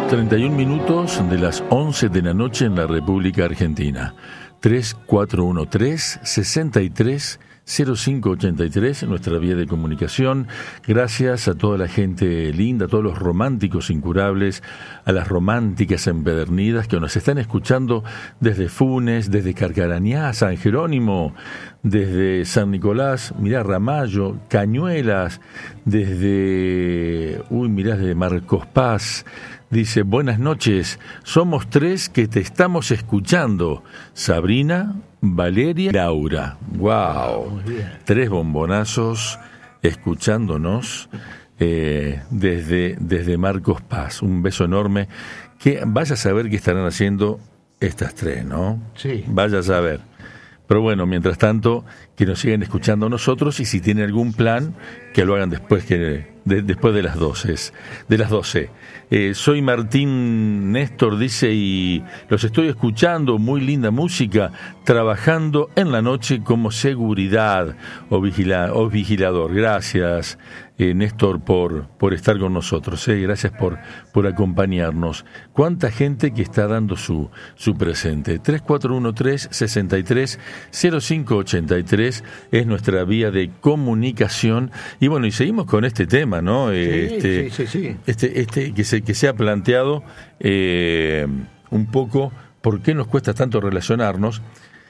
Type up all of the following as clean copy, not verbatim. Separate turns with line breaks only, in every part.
31 minutos de las 11 de la noche en la República Argentina. 3413-630583, nuestra vía de comunicación. Gracias a toda la gente linda, a todos los románticos incurables, a las románticas empedernidas que nos están escuchando desde Funes, desde Carcarañá, San Jerónimo, desde San Nicolás, mirá, Ramallo, Cañuelas, desde Marcos Paz. Dice, buenas noches, somos tres que te estamos escuchando. Sabrina, Valeria, Laura. ¡Wow! Tres bombonazos escuchándonos desde Marcos Paz. Un beso enorme. Que vaya a saber qué estarán haciendo estas tres, ¿no?
Sí.
Vaya a saber. Pero bueno, mientras tanto, que nos sigan escuchando a nosotros y si tienen algún plan, que lo hagan después después de las 12. Soy Martín Néstor, dice, y los estoy escuchando, muy linda música, trabajando en la noche como seguridad o vigilador. Gracias, Néstor, por estar con nosotros. Gracias por acompañarnos. ¿Cuánta gente que está dando su presente? 3413-630583 es nuestra vía de comunicación. Y bueno, y seguimos con este tema, ¿no?
Sí.
Que se ha planteado un poco por qué nos cuesta tanto relacionarnos,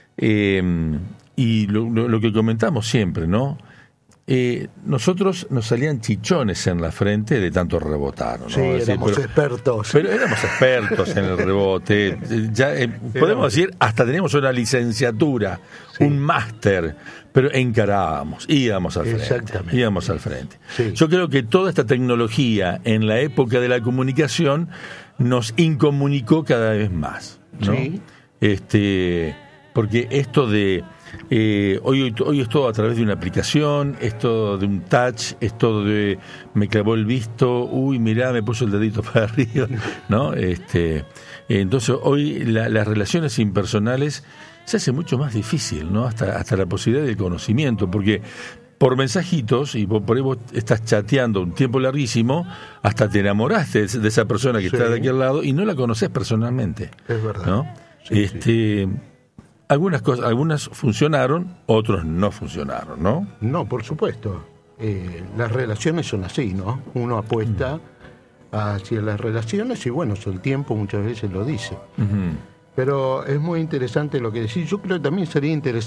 y lo que comentamos siempre, ¿no? Nosotros nos salían chichones en la frente de tanto rebotar, ¿no?
Sí, éramos expertos.
Pero éramos expertos en el rebote. Ya podemos decir, hasta teníamos una licenciatura, sí, un máster, pero encarábamos, íbamos al frente.
Exactamente.
Íbamos al frente.
Sí.
Yo creo que toda esta tecnología en la época de la comunicación nos incomunicó cada vez más, ¿no?
Sí.
Porque esto de hoy es todo a través de una aplicación, es todo de un touch, es todo de me clavó el visto, uy, mirá, me puso el dedito para arriba, ¿no? Entonces hoy las relaciones impersonales se hace mucho más difícil, ¿no? Hasta la posibilidad del conocimiento, porque por mensajitos, y por ahí vos estás chateando un tiempo larguísimo, hasta te enamoraste de esa persona que, sí, está de aquí al lado y no la conocés personalmente.
Es verdad.
¿No?
Sí.
Algunas funcionaron, otros no funcionaron, ¿no?
No, por supuesto. Las relaciones son así, ¿no? Uno apuesta hacia las relaciones y bueno, el tiempo muchas veces lo dice.
Uh-huh.
Pero es muy interesante lo que decís. Yo creo que también sería interesante